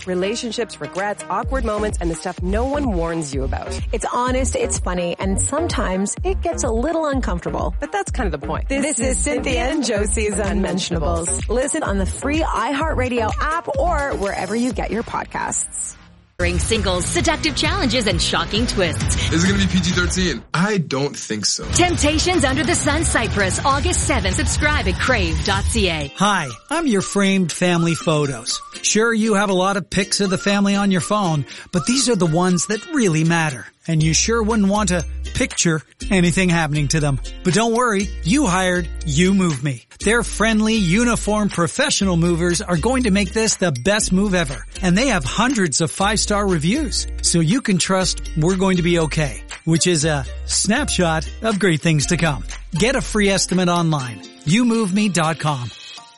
Relationships, regrets, awkward moments, and the stuff no one warns you about. It's honest, it's funny, and sometimes it gets a little uncomfortable. But that's kind of the point. This is Cynthia and Josie's Unmentionables. Listen on the free iHeartRadio app or wherever you get your podcasts. Singles, seductive challenges, and shocking twists. Is it going to be PG-13? I don't think so. Temptations Under the Sun Cyprus, August 7th. Subscribe at crave.ca. Hi, I'm your framed family photos. Sure, you have a lot of pics of the family on your phone, but these are the ones that really matter. And you sure wouldn't want to picture anything happening to them. But don't worry, you hired You Move Me. Their friendly, uniform, professional movers are going to make this the best move ever. And they have hundreds of 5-star reviews. So you can trust we're going to be okay. Which is a snapshot of great things to come. Get a free estimate online. YouMoveMe.com.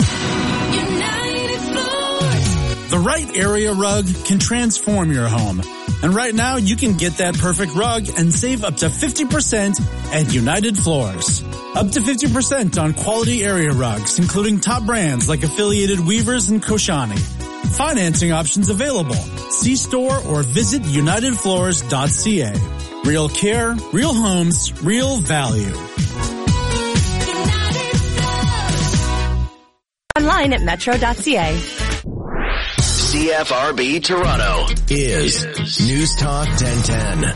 The right area rug can transform your home. And right now, you can get that perfect rug and save up to 50% at United Floors. Up to 50% on quality area rugs, including top brands like Affiliated Weavers and Koshani. Financing options available. See store or visit unitedfloors.ca. Real care, real homes, real value. Online at metro.ca. CFRB Toronto is News Talk 1010.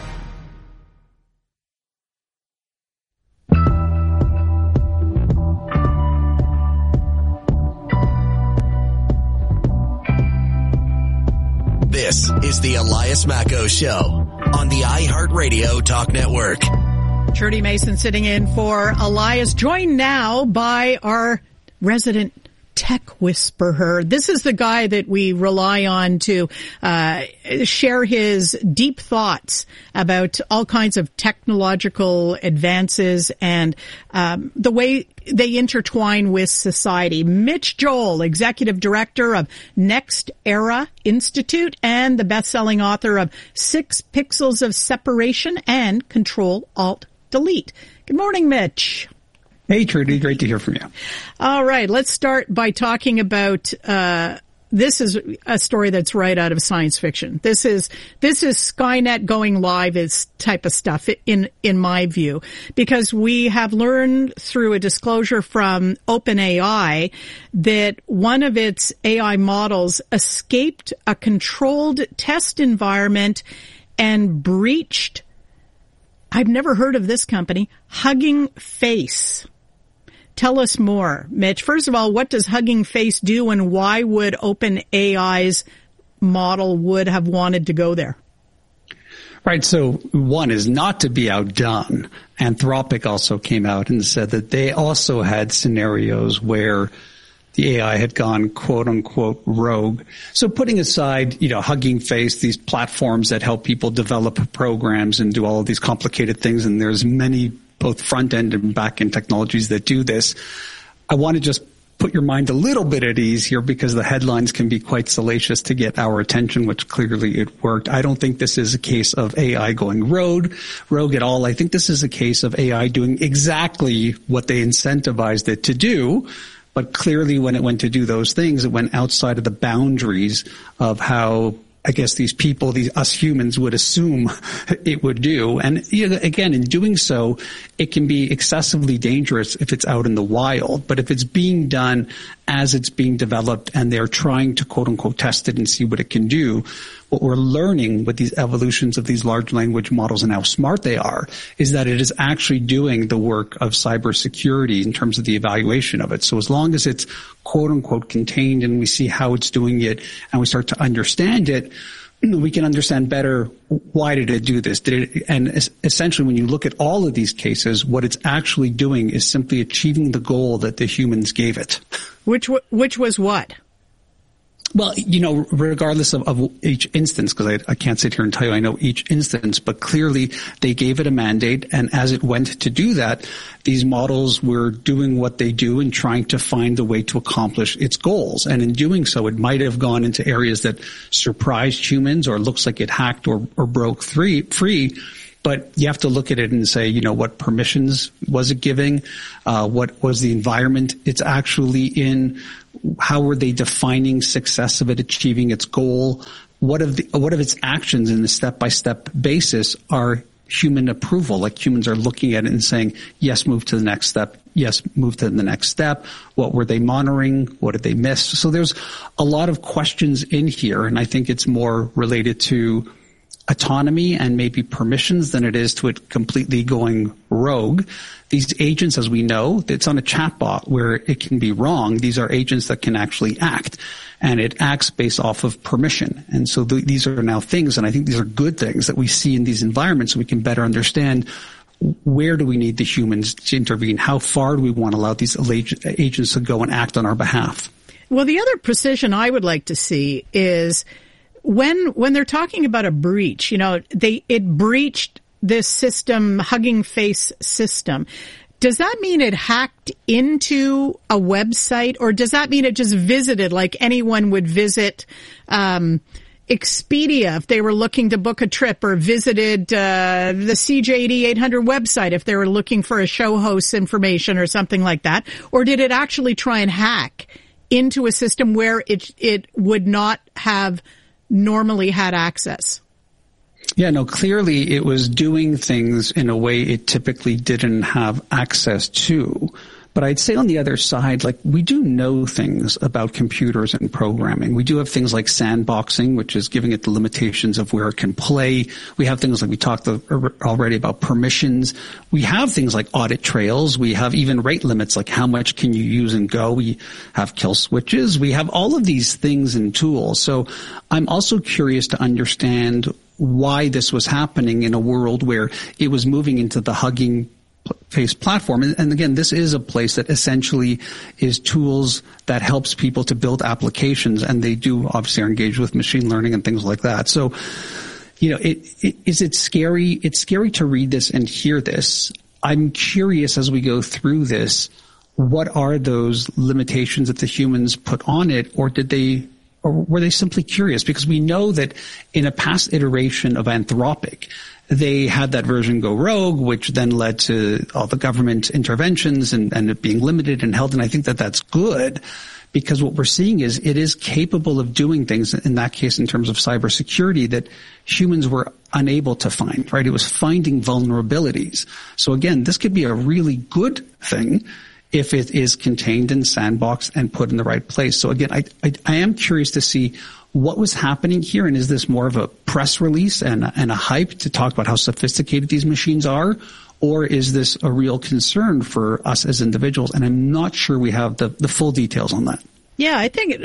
This is the Elias Macco Show on the iHeartRadio Talk Network. Trudy Mason sitting in for Elias, joined now by our resident tech whisperer. This is the guy that we rely on to share his deep thoughts about all kinds of technological advances and the way they intertwine with society. Mitch Joel, Executive Director of Next Era Institute and the best-selling author of 6 Pixels of Separation and Control-Alt-Delete. Good morning, Mitch. Hey, Trudy. Great to hear from you. All right. Let's start by talking about, this is a story that's right out of science fiction. This is Skynet going live is type of stuff in my view, because we have learned through a disclosure from OpenAI that one of its AI models escaped a controlled test environment and breached, I've never heard of this company, Hugging Face. Tell us more, Mitch. First of all, what does Hugging Face do, and why would OpenAI's model would have wanted to go there? Right. So one is not to be outdone. Anthropic also came out and said that they also had scenarios where the AI had gone quote unquote rogue. So putting aside, Hugging Face, these platforms that help people develop programs and do all of these complicated things, and there's many both front-end and back-end technologies that do this. I want to just put your mind a little bit at ease here because the headlines can be quite salacious to get our attention, which clearly it worked. I don't think this is a case of AI going rogue at all. I think this is a case of AI doing exactly what they incentivized it to do. But clearly when it went to do those things, it went outside of the boundaries of how I guess us humans would assume it would do. And again, in doing so, it can be excessively dangerous if it's out in the wild. But if it's being done as it's being developed and they're trying to quote unquote test it and see what it can do, what we're learning with these evolutions of these large language models and how smart they are is that it is actually doing the work of cybersecurity in terms of the evaluation of it. So as long as it's quote unquote contained and we see how it's doing it and we start to understand it, we can understand better why did it do this. And essentially when you look at all of these cases, what it's actually doing is simply achieving the goal that the humans gave it. Which was what? Well, regardless of each instance, because I can't sit here and tell you I know each instance, but clearly they gave it a mandate, and as it went to do that, these models were doing what they do and trying to find a way to accomplish its goals. And in doing so, it might have gone into areas that surprised humans or looks like it hacked or broke free. But you have to look at it and say, what permissions was it giving? What was the environment it's actually in? How were they defining success of it achieving its goal? What of its actions in a step-by-step basis are human approval? Like humans are looking at it and saying, yes, move to the next step. Yes, move to the next step. What were they monitoring? What did they miss? So there's a lot of questions in here, and I think it's more related to autonomy and maybe permissions than it is to it completely going rogue. These agents, as we know, it's on a chatbot where it can be wrong. These are agents that can actually act, and it acts based off of permission. And so these are now things, and I think these are good things that we see in these environments so we can better understand where do we need the humans to intervene? How far do we want to allow these agents to go and act on our behalf? Well, the other precision I would like to see is when they're talking about a breach, it breached this system, Hugging Face system. Does that mean it hacked into a website, or does that mean it just visited like anyone would visit Expedia if they were looking to book a trip, or visited the CJ80 800 website if they were looking for a show host's information or something like that? Or did it actually try and hack into a system where it would not have normally had access? Yeah, no, clearly it was doing things in a way it typically didn't have access to. But I'd say on the other side, like, we do know things about computers and programming. We do have things like sandboxing, which is giving it the limitations of where it can play. We have things like we talked already about permissions. We have things like audit trails. We have even rate limits, like how much can you use in Go. We have kill switches. We have all of these things and tools. So I'm also curious to understand why this was happening in a world where it was moving into the Hugging Face platform. And again, this is a place that essentially is tools that helps people to build applications, and they do obviously are engaged with machine learning and things like that. So, is it scary? It's scary to read this and hear this. I'm curious as we go through this, what are those limitations that the humans put on it, or were they simply curious? Because we know that in a past iteration of Anthropic, they had that version go rogue, which then led to all the government interventions and it being limited and held. And I think that that's good, because what we're seeing is it is capable of doing things, in that case, in terms of cybersecurity, that humans were unable to find, right? It was finding vulnerabilities. So again, this could be a really good thing if it is contained and sandboxed and put in the right place. So again, I am curious to see what was happening here, and is this more of a press release and a hype to talk about how sophisticated these machines are, or is this a real concern for us as individuals? And I'm not sure we have the full details on that. Yeah, I think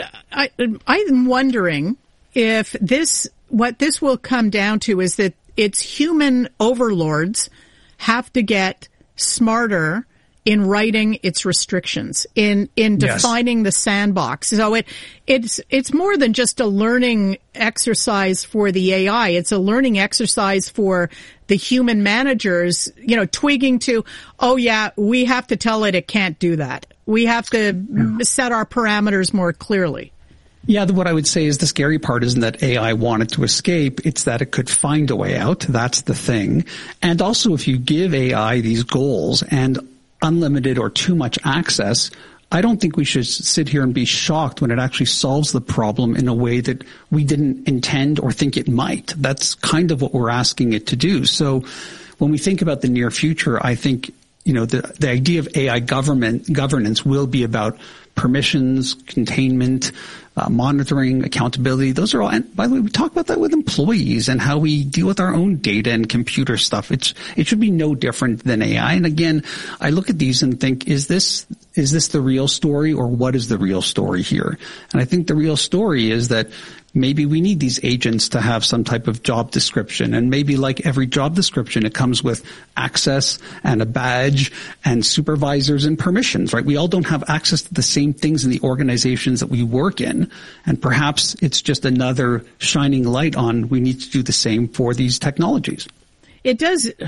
I'm wondering if what this will come down to is that its human overlords have to get smarter in writing its restrictions, in defining the sandbox. So it's more than just a learning exercise for the AI. It's a learning exercise for the human managers, twigging to, oh yeah, we have to tell it can't do that. We have to set our parameters more clearly. Yeah, what I would say is the scary part isn't that AI wanted to escape, it's that it could find a way out. That's the thing. And also, if you give AI these goals and unlimited or too much access, I don't think we should sit here and be shocked when it actually solves the problem in a way that we didn't intend or think it might. That's kind of what we're asking it to do. So when we think about the near future, I think, the idea of AI governance will be about permissions, containment, monitoring, accountability. Those are all, and by the way, we talk about that with employees and how we deal with our own data and computer stuff. It should be no different than AI. And again, I look at these and think, is this the real story, or what is the real story here? And I think the real story is that maybe we need these agents to have some type of job description. And maybe like every job description, it comes with access and a badge and supervisors and permissions, right? We all don't have access to the same things in the organizations that we work in. And perhaps it's just another shining light on we need to do the same for these technologies. It does.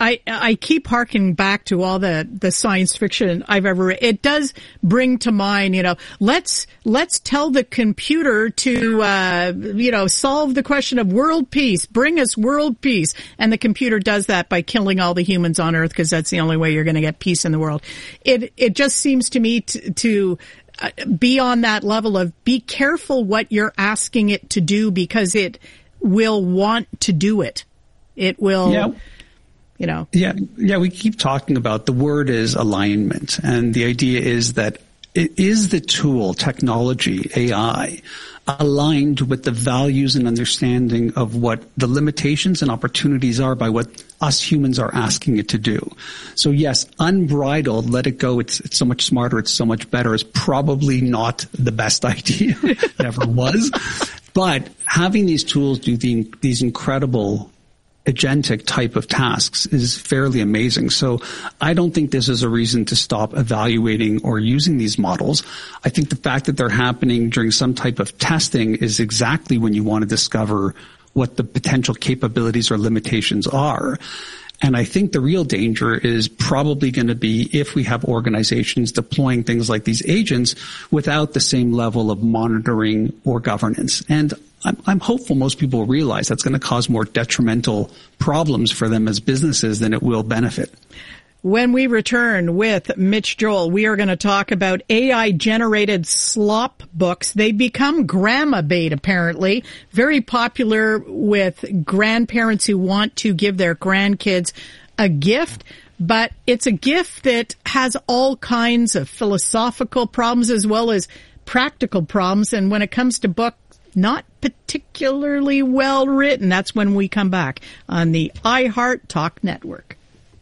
I keep harking back to all the science fiction I've ever read. It does bring to mind, let's tell the computer to, solve the question of world peace, bring us world peace. And the computer does that by killing all the humans on Earth because that's the only way you're going to get peace in the world. It just seems to me to be on that level of be careful what you're asking it to do because it will want to do it. It will, Yeah, we keep talking about the word is alignment. And the idea is that it is the tool, technology, AI, aligned with the values and understanding of what the limitations and opportunities are by what us humans are asking it to do. So yes, unbridled, let it go. It's so much smarter. It's so much better is probably not the best idea. Never was. But having these tools do these incredible agentic type of tasks is fairly amazing. So I don't think this is a reason to stop evaluating or using these models. I think the fact that they're happening during some type of testing is exactly when you want to discover what the potential capabilities or limitations are. And I think the real danger is probably going to be if we have organizations deploying things like these agents without the same level of monitoring or governance. And I'm hopeful most people realize that's going to cause more detrimental problems for them as businesses than it will benefit. When we return with Mitch Joel, we are going to talk about AI-generated slop books. They become grandma bait, apparently. Very popular with grandparents who want to give their grandkids a gift. But it's a gift that has all kinds of philosophical problems as well as practical problems. And when it comes to books, not particularly well written. That's when we come back on the iHeart Talk Network.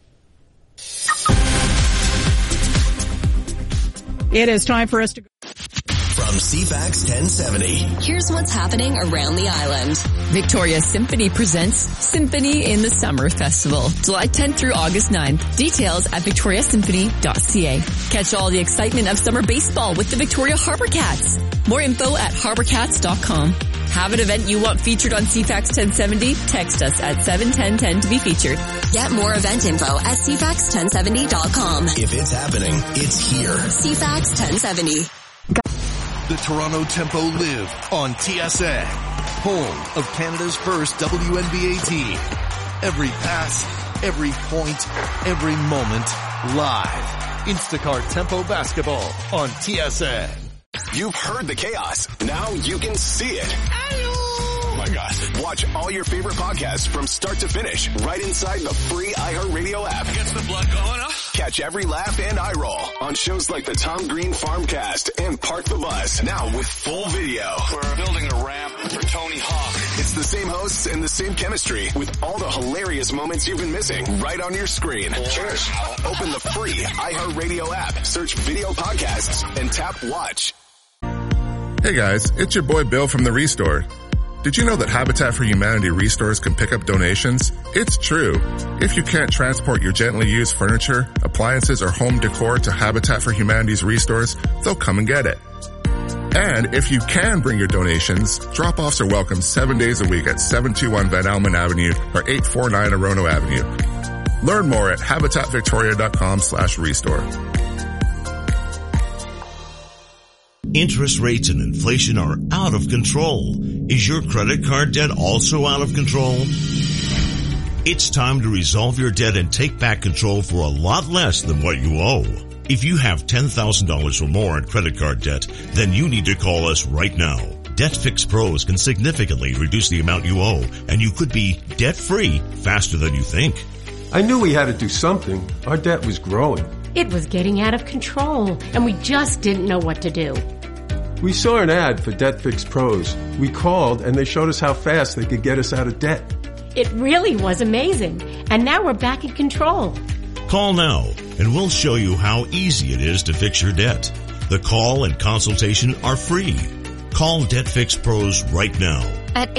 It is time for us to go. From CFAX 1070. Here's what's happening around the island. Victoria Symphony presents Symphony in the Summer Festival, July 10th through August 9th. Details at victoriasymphony.ca. Catch all the excitement of summer baseball with the Victoria Harbour Cats. More info at harbourcats.com. Have an event you want featured on CFAX 1070? Text us at 71010 to be featured. Get more event info at CFAX1070.com. If it's happening, it's here. CFAX 1070. The Toronto Tempo live on TSN, home of Canada's first WNBA team. Every pass, every point, every moment, live. Instacart Tempo basketball on TSN. You've heard the chaos. Now you can see it. Oh my gosh. Watch all your favorite podcasts from start to finish right inside the free iHeartRadio app. Gets the blood going up. Catch every laugh and eye roll on shows like the Tom Green Farmcast and Park the Bus. Now with full video. We're building a ramp for Tony Hawk. It's the same hosts and the same chemistry with all the hilarious moments you've been missing right on your screen. Cheers. Open the free iHeartRadio app, search video podcasts, and tap watch. Hey guys, it's your boy Bill from The Restore. Did you know that Habitat for Humanity Restores can pick up donations? It's true. If you can't transport your gently used furniture, appliances, or home decor to Habitat for Humanity's Restores, they'll come and get it. And if you can bring your donations, drop-offs are welcome 7 days a week at 721 Van Almen Avenue or 849 Orono Avenue. Learn more at habitatvictoria.com/restore. Interest rates and inflation are out of control. Is your credit card debt also out of control? It's time to resolve your debt and take back control for a lot less than what you owe. If you have $10,000 or more in credit card debt, then you need to call us right now. DebtFix Pros can significantly reduce the amount you owe, and you could be debt-free faster than you think. I knew we had to do something. Our debt was growing. It was getting out of control, and we just didn't know what to do. We saw an ad for DebtFix Pros. We called, and they showed us how fast they could get us out of debt. It really was amazing, and now we're back in control. Call now, and we'll show you how easy it is to fix your debt. The call and consultation are free. Call DebtFix Pros right now. At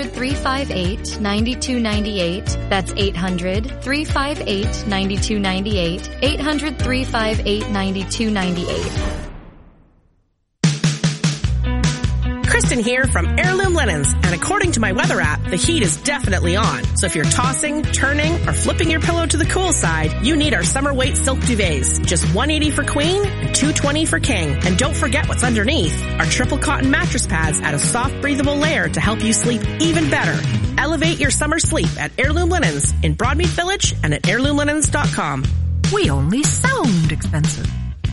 800-358-9298. That's 800-358-9298. 800-358-9298. Kristen Allison here from Heirloom Linens, and according to my weather app, the heat is definitely on. So if you're tossing, turning, or flipping your pillow to the cool side, you need our summer weight silk duvets. Just $180 for queen and $220 for king. And don't forget what's underneath. Our triple cotton mattress pads add a soft, breathable layer to help you sleep even better. Elevate your summer sleep at Heirloom Linens in Broadmead Village and at heirloomlinens.com. We only sound expensive.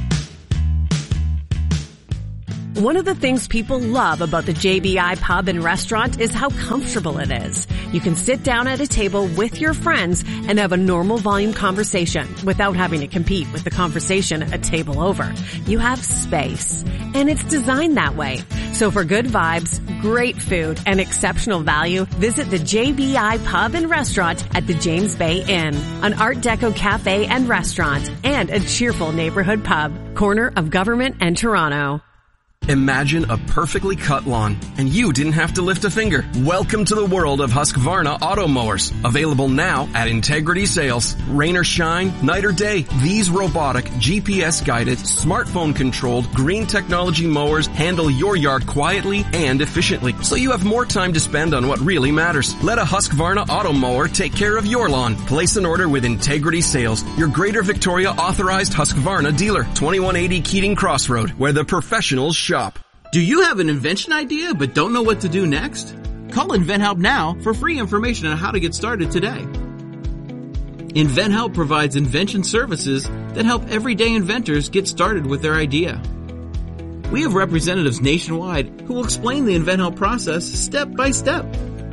One of the things people love about the JBI Pub and Restaurant is how comfortable it is. You can sit down at a table with your friends and have a normal volume conversation without having to compete with the conversation a table over. You have space, and it's designed that way. So for good vibes, great food, and exceptional value, visit the JBI Pub and Restaurant at the James Bay Inn, an Art Deco cafe and restaurant, and a cheerful neighborhood pub, corner of Government and Toronto. Imagine a perfectly cut lawn, and you didn't have to lift a finger. Welcome to the world of Husqvarna auto mowers. Available now at Integrity Sales. Rain or shine, night or day, these robotic, GPS-guided, smartphone-controlled, green technology mowers handle your yard quietly and efficiently, so you have more time to spend on what really matters. Let a Husqvarna auto mower take care of your lawn. Place an order with Integrity Sales, your Greater Victoria authorized Husqvarna dealer. 2180 Keating Crossroad, where the professionals shop. Do you have an invention idea but don't know what to do next? Call InventHelp now for free information on how to get started today. InventHelp provides invention services that help everyday inventors get started with their idea. We have representatives nationwide who will explain the InventHelp process step by step.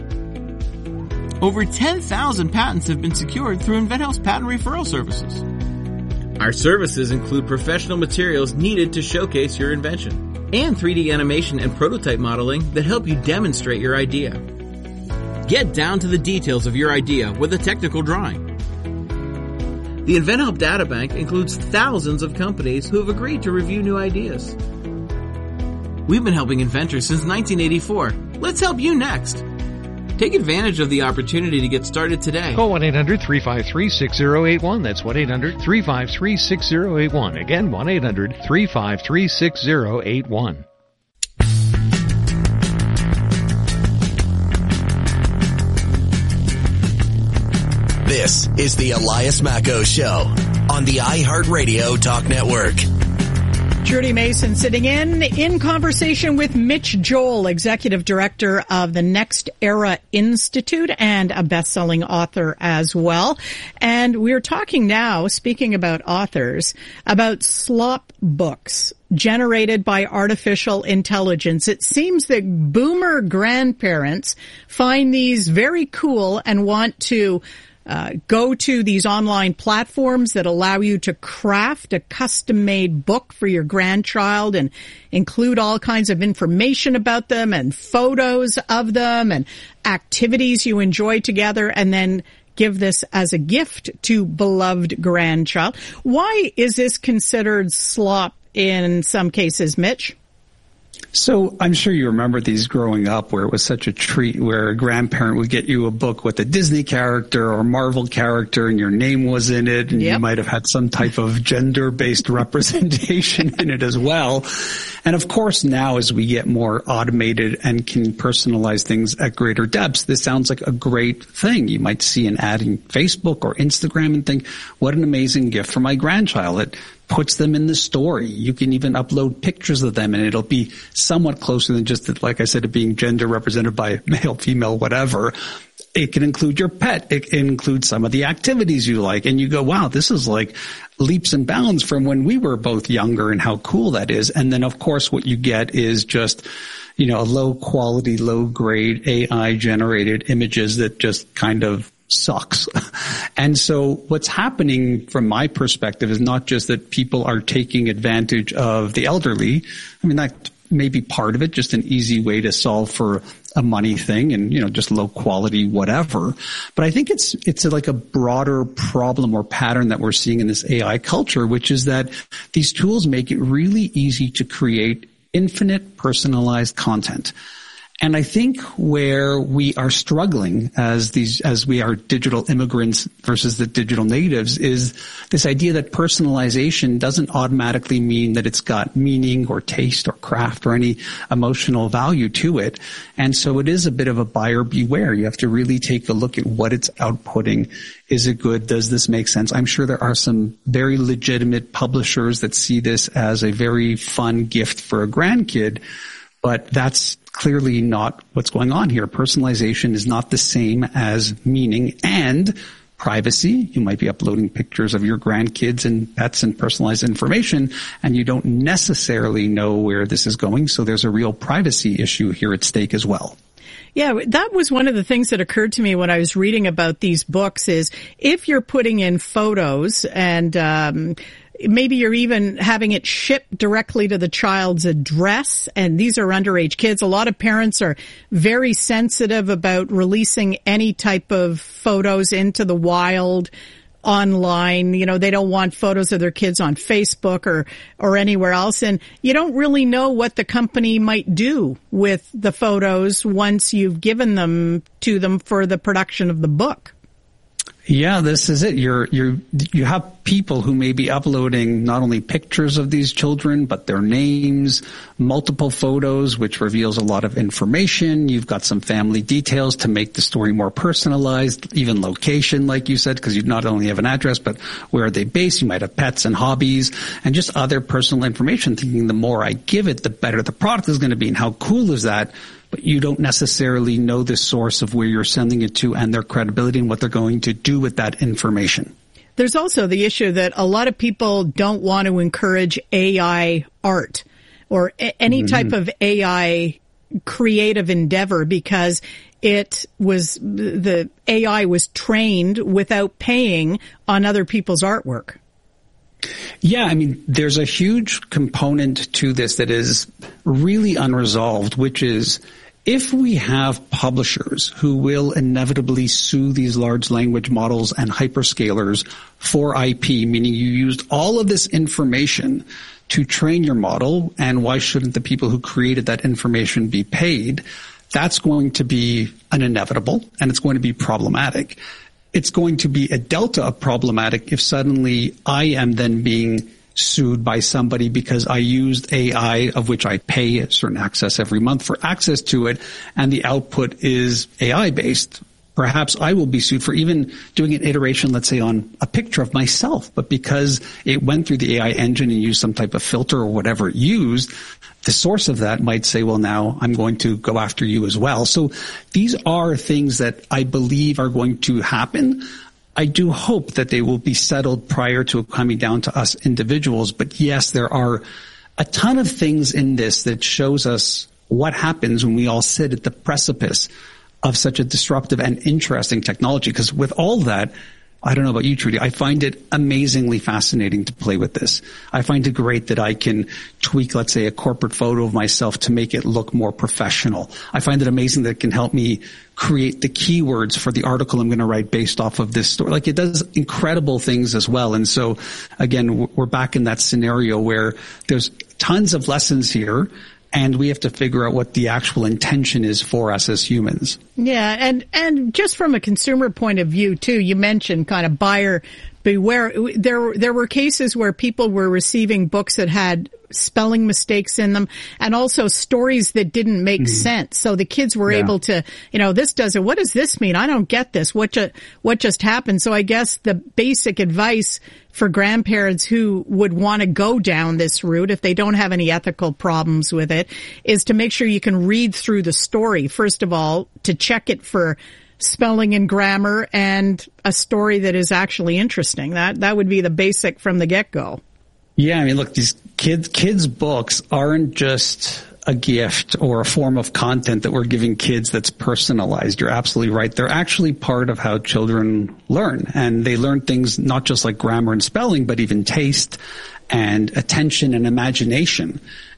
Over 10,000 patents have been secured through InventHelp's patent referral services. Our services include professional materials needed to showcase your invention, and 3D animation and prototype modeling that help you demonstrate your idea. Get down to the details of your idea with a technical drawing. The InventHelp Databank includes thousands of companies who have agreed to review new ideas. We've been helping inventors since 1984. Let's help you next. Take advantage of the opportunity to get started today. Call 1-800-353-6081. That's 1-800-353-6081. Again, 1-800-353-6081. This is the Elias Macco Show on the iHeartRadio Talk Network. Judy Mason sitting in conversation with Mitch Joel, Executive Director of the Next Era Institute and a best-selling author as well. And we're talking now, speaking about authors, about slop books generated by artificial intelligence. It seems that boomer grandparents find these very cool and want to go to these online platforms that allow you to craft a custom-made book for your grandchild and include all kinds of information about them and photos of them and activities you enjoy together, and then give this as a gift to beloved grandchild. Why is this considered slop in some cases, Mitch? So I'm sure you remember these growing up where it was such a treat where a grandparent would get you a book with a Disney character or Marvel character and your name was in it, and you might have had some type of gender-based representation in it as well. And of course now as we get more automated and can personalize things at greater depths, this sounds like a great thing. You might see an ad in Facebook or Instagram and think, what an amazing gift for my grandchild. It puts them in the story. You can even upload pictures of them and it'll be somewhat closer than just, like I said, it being gender represented by male, female, whatever. It can include your pet. It can include some of the activities you like. And you go, wow, this is like leaps and bounds from when we were both younger and how cool that is. And then, of course, what you get is just, a low quality, low grade AI generated images that just kind of sucks. And so what's happening from my perspective is not just that people are taking advantage of the elderly. I mean, that may be part of it, just an easy way to solve for a money thing and, just low quality, whatever. But I think it's like a broader problem or pattern that we're seeing in this AI culture, which is that these tools make it really easy to create infinite personalized content. And I think where we are struggling as we are digital immigrants versus the digital natives is this idea that personalization doesn't automatically mean that it's got meaning or taste or craft or any emotional value to it. And so it is a bit of a buyer beware. You have to really take a look at what it's outputting. Is it good? Does this make sense? I'm sure there are some very legitimate publishers that see this as a very fun gift for a grandkid, but that's clearly not what's going on here. Personalization is not the same as meaning and privacy. You might be uploading pictures of your grandkids and pets and personalized information, and you don't necessarily know where this is going. So there's a real privacy issue here at stake as well. Yeah, that was one of the things that occurred to me when I was reading about these books is if you're putting in photos and maybe you're even having it shipped directly to the child's address, and these are underage kids. A lot of parents are very sensitive about releasing any type of photos into the wild online. You know, they don't want photos of their kids on Facebook or anywhere else. And you don't really know what the company might do with the photos once you've given them to them for the production of the book. Yeah, this is it. You have people who may be uploading not only pictures of these children, but their names, multiple photos, which reveals a lot of information. You've got some family details to make the story more personalized, even location, like you said, because you not only have an address, but where are they based? You might have pets and hobbies and just other personal information, thinking the more I give it, the better the product is going to be. And how cool is that? But you don't necessarily know the source of where you're sending it to and their credibility and what they're going to do with that information. There's also the issue that a lot of people don't want to encourage AI art or any type of AI creative endeavor because the AI was trained without paying on other people's artwork. Yeah, I mean, there's a huge component to this that is really unresolved, which is if we have publishers who will inevitably sue these large language models and hyperscalers for IP, meaning you used all of this information to train your model, and why shouldn't the people who created that information be paid? That's going to be an inevitable, and it's going to be problematic. It's going to be a delta of problematic if suddenly I am then being sued by somebody because I used AI, of which I pay a certain access every month for access to it, and the output is AI-based. Perhaps I will be sued for even doing an iteration, let's say, on a picture of myself, but because it went through the AI engine and used some type of filter or whatever it used, the source of that might say, well, now I'm going to go after you as well. So these are things that I believe are going to happen. I do hope that they will be settled prior to coming down to us individuals. But yes, there are a ton of things in this that shows us what happens when we all sit at the precipice of such a disruptive and interesting technology. Because with all that, I don't know about you, Trudy, I find it amazingly fascinating to play with this. I find it great that I can tweak, let's say, a corporate photo of myself to make it look more professional. I find it amazing that it can help me create the keywords for the article I'm going to write based off of this story. Like, it does incredible things as well. And so, again, we're back in that scenario where there's tons of lessons here, and we have to figure out what the actual intention is for us as humans. Yeah, and just from a consumer point of view too, you mentioned kind of buyer beware. There were cases where people were receiving books that had spelling mistakes in them and also stories that didn't make sense. So the kids were able to, this doesn't, what does this mean? I don't get this. What just happened? So I guess the basic advice for grandparents who would want to go down this route, if they don't have any ethical problems with it, is to make sure you can read through the story. First of all, to check it for spelling and grammar and a story that is actually interesting. That would be the basic from the get-go. Yeah, I mean, look, these kids' books aren't just a gift or a form of content that we're giving kids that's personalized. You're absolutely right. They're actually part of how children learn. And they learn things not just like grammar and spelling, but even taste and attention and imagination.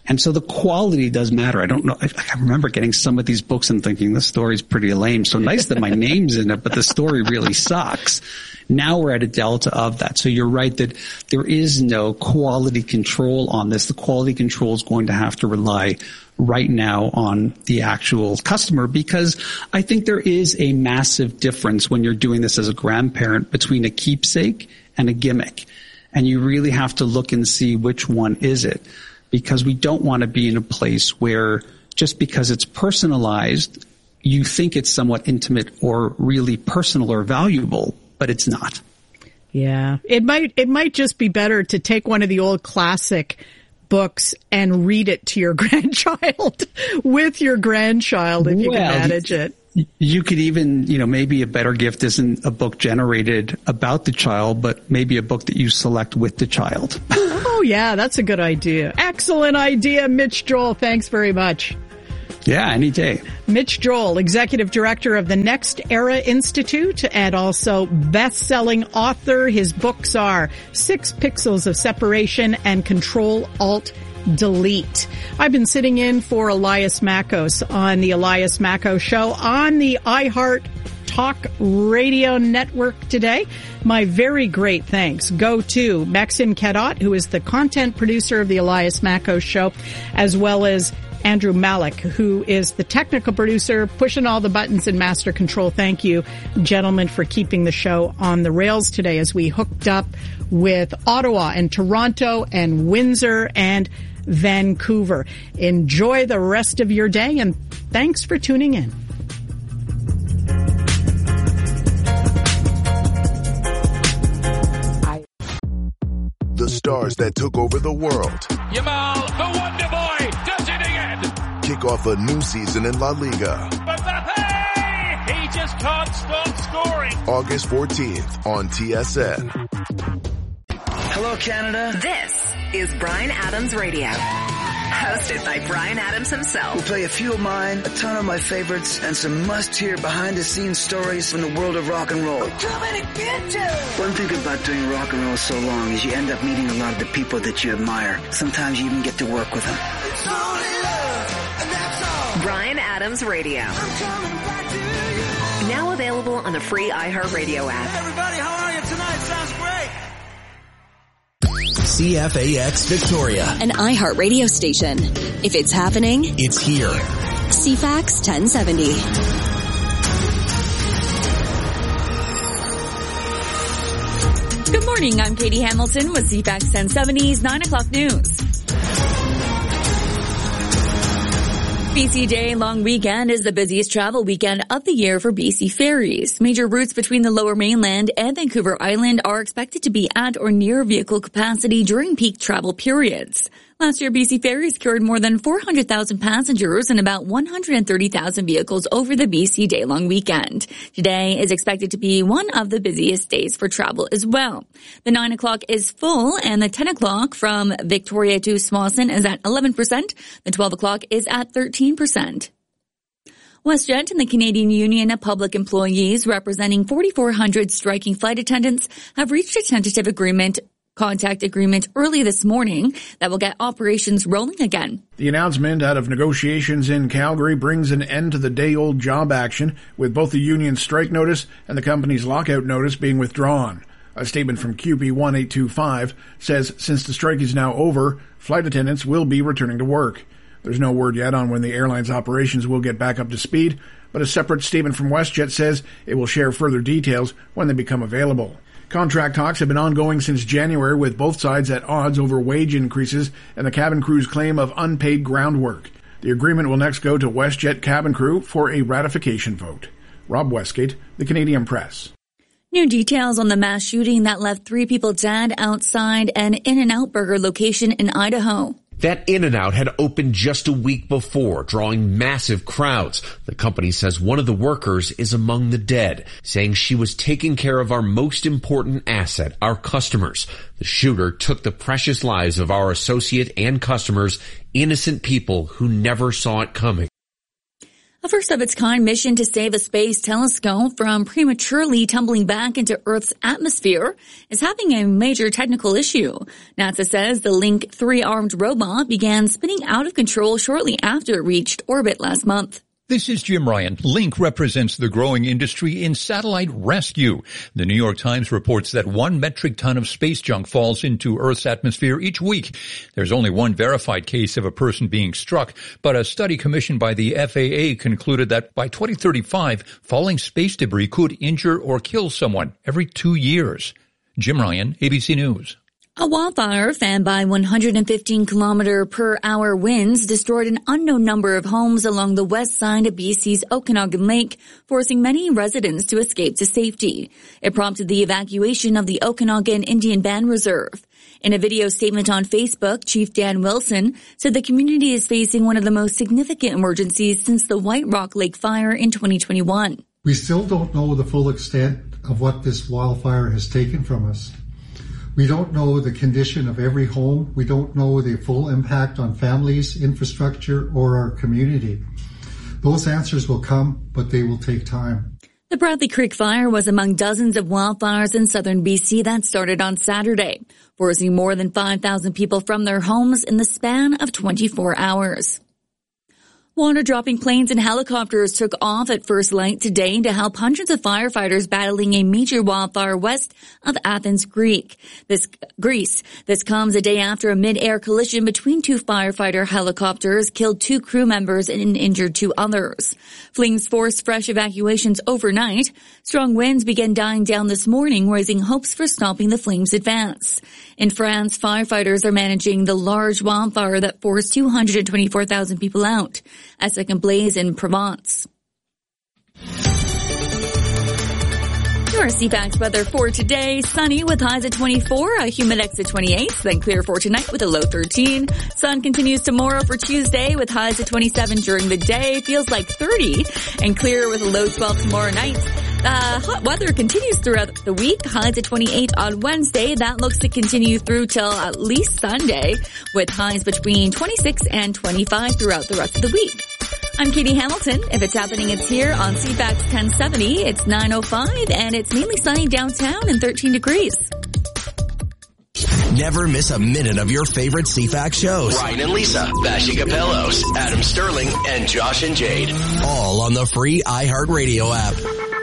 And so the quality does matter. I don't know. I remember getting some of these books and thinking this story's pretty lame. So nice that my name's in it, but the story really sucks. Now we're at a delta of that. So you're right that there is no quality control on this. The quality control is going to have to rely right now on the actual customer, because I think there is a massive difference when you're doing this as a grandparent between a keepsake and a gimmick. And you really have to look and see which one is it, because we don't want to be in a place where just because it's personalized, you think it's somewhat intimate or really personal or valuable, but it's not. Yeah. It might just be better to take one of the old classic books and read it to your grandchild with your grandchild if you can manage it. You could even, maybe a better gift isn't a book generated about the child, but maybe a book that you select with the child. Oh, yeah, that's a good idea. Excellent idea, Mitch Joel. Thanks very much. Yeah, any day. Mitch Joel, Executive Director of the Next Era Institute and also best-selling author. His books are 6 Pixels of Separation and Control-Alt-Delete. I've been sitting in for Elias Mackos on the Elias Mackos Show on the iHeart Talk Radio Network today. My very great thanks go to Maxime Cadot, who is the content producer of the Elias Mackos Show, as well as Andrew Malik, who is the technical producer, pushing all the buttons in master control. Thank you, gentlemen, for keeping the show on the rails today as we hooked up with Ottawa and Toronto and Windsor and Vancouver. Enjoy the rest of your day, and thanks for tuning in. The stars that took over the world. Yamal, the Wonder Boy, does it again. Kick off a new season in La Liga. Mbappe, he just can't stop scoring. August 14th on TSN. Hello, Canada. This is Bryan Adams Radio. Hosted by Bryan Adams himself. We'll play a few of mine, a ton of my favorites, and some must-hear behind-the-scenes stories from the world of rock and roll. One thing about doing rock and roll so long is you end up meeting a lot of the people that you admire. Sometimes you even get to work with them. Bryan Adams Radio. Now available on the free iHeartRadio app. Everybody, how are you tonight? Sounds great. CFAX Victoria. An iHeartRadio station. If it's happening, it's here. CFAX 1070. Good morning, I'm Katie Hamilton with CFAX 1070's 9 o'clock news. BC Day long weekend is the busiest travel weekend of the year for BC ferries. Major routes between the Lower Mainland and Vancouver Island are expected to be at or near vehicle capacity during peak travel periods. Last year, BC ferries carried more than 400,000 passengers and about 130,000 vehicles over the BC Day long weekend. Today is expected to be one of the busiest days for travel as well. The 9 o'clock is full and the 10 o'clock from Victoria to Swanson is at 11%. The 12 o'clock is at 13%. WestJet and the Canadian Union of Public Employees, representing 4,400 striking flight attendants, have reached a tentative contact agreement early this morning that will get operations rolling again. The announcement out of negotiations in Calgary brings an end to the day-old job action, with both the union's strike notice and the company's lockout notice being withdrawn. A statement from QP 1825 says since the strike is now over, flight attendants will be returning to work. There's no word yet on when the airline's operations will get back up to speed, but a separate statement from WestJet says it will share further details when they become available. Contract talks have been ongoing since January, with both sides at odds over wage increases and the cabin crew's claim of unpaid ground work. The agreement will next go to WestJet cabin crew for a ratification vote. Rob Westgate, The Canadian Press. New details on the mass shooting that left 3 people dead outside an In-N-Out Burger location in Idaho. That In-N-Out had opened just a week before, drawing massive crowds. The company says one of the workers is among the dead, saying she was taking care of our most important asset, our customers. The shooter took the precious lives of our associate and customers, innocent people who never saw it coming. A first-of-its-kind mission to save a space telescope from prematurely tumbling back into Earth's atmosphere is having a major technical issue. NASA says the Link 3-armed robot began spinning out of control shortly after it reached orbit last month. This is Jim Ryan. Link represents the growing industry in satellite rescue. The New York Times reports that 1 metric ton of space junk falls into Earth's atmosphere each week. There's only one verified case of a person being struck, but a study commissioned by the FAA concluded that by 2035, falling space debris could injure or kill someone every 2 years. Jim Ryan, ABC News. A wildfire fanned by 115-kilometer-per-hour winds destroyed an unknown number of homes along the west side of BC's Okanagan Lake, forcing many residents to escape to safety. It prompted the evacuation of the Okanagan Indian Band Reserve. In a video statement on Facebook, Chief Dan Wilson said the community is facing one of the most significant emergencies since the White Rock Lake fire in 2021. We still don't know the full extent of what this wildfire has taken from us. We don't know the condition of every home. We don't know the full impact on families, infrastructure, or our community. Those answers will come, but they will take time. The Bradley Creek fire was among dozens of wildfires in southern BC that started on Saturday, forcing more than 5,000 people from their homes in the span of 24 hours. Water-dropping planes and helicopters took off at first light today to help hundreds of firefighters battling a major wildfire west of Athens, Greece. This comes a day after a mid-air collision between 2 firefighter helicopters killed 2 crew members and injured 2 others. Flames forced fresh evacuations overnight. Strong winds began dying down this morning, raising hopes for stopping the flames' advance. In France, firefighters are managing the large wildfire that forced 224,000 people out. A second blaze in Provence. Your CFAX weather for today: sunny with highs at 24, a humidex at 28, then clear for tonight with a low 13. Sun continues tomorrow for Tuesday with highs at 27 during the day, feels like 30, and clear with a low 12 tomorrow night. Hot weather continues throughout the week. Highs at 28 on Wednesday. That looks to continue through till at least Sunday, with highs between 26 and 25 throughout the rest of the week. I'm Katie Hamilton. If it's happening, it's here on CFAX 1070. It's 9:05 and it's mainly sunny downtown and 13 degrees. Never miss a minute of your favorite CFAX shows. Ryan and Lisa, Vashi Capellos, Adam Sterling, and Josh and Jade. All on the free iHeartRadio app.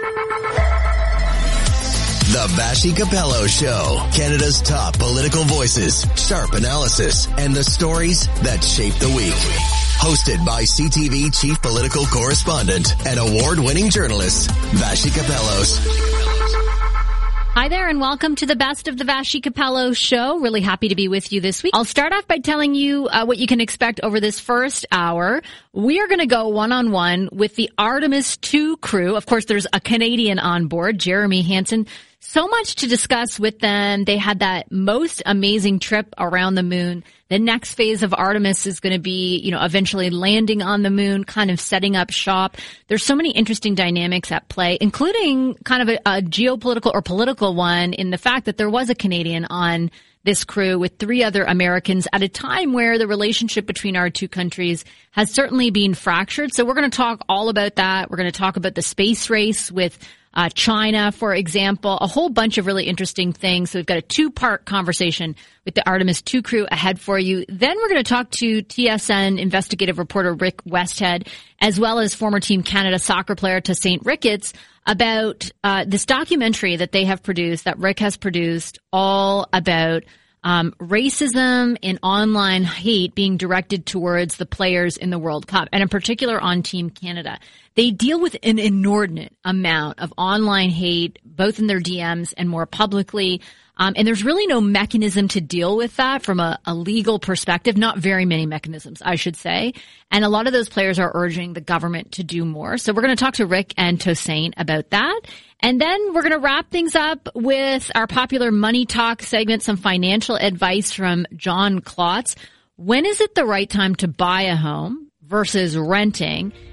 The Vashi Capello Show. Canada's top political voices, sharp analysis, and the stories that shape the week. Hosted by CTV Chief Political Correspondent and award-winning journalist, Vashi Capellos. Hi there and welcome to the best of the Vashi Capello Show. Really happy to be with you this week. I'll start off by telling you what you can expect over this first hour. We are going to go one-on-one with the Artemis II crew. Of course, there's a Canadian on board, Jeremy Hansen. So much to discuss with them. They had that most amazing trip around the moon. The next phase of Artemis is going to be, eventually landing on the moon, kind of setting up shop. There's so many interesting dynamics at play, including kind of a geopolitical or political one in the fact that there was a Canadian on this crew with 3 other Americans at a time where the relationship between our two countries has certainly been fractured. So we're going to talk all about that. We're going to talk about the space race with China, for example, a whole bunch of really interesting things. So we've got a 2-part conversation with the Artemis II crew ahead for you. Then we're going to talk to TSN investigative reporter Rick Westhead, as well as former Team Canada soccer player Tosaint Ricketts, about this documentary that they have produced, that Rick has produced, all about racism and online hate being directed towards the players in the World Cup, and in particular on Team Canada. They deal with an inordinate amount of online hate, both in their DMs and more publicly. And there's really no mechanism to deal with that from a legal perspective. Not very many mechanisms, I should say. And a lot of those players are urging the government to do more. So we're going to talk to Rick and Tosaint about that. And then we're going to wrap things up with our popular Money Talk segment, some financial advice from John Klotz. When is it the right time to buy a home versus renting?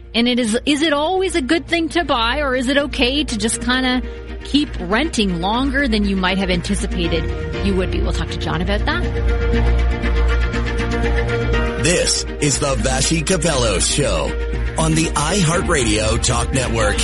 And is it always a good thing to buy, or is it okay to just kind of keep renting longer than you might have anticipated you would be? We'll talk to John about that. This is the Vassy Capello Show on the iHeartRadio Talk Network.